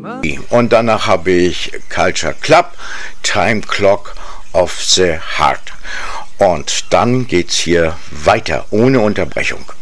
Und danach habe ich Culture Club, Time Clock of the Heart. Und dann geht's hier weiter, ohne Unterbrechung.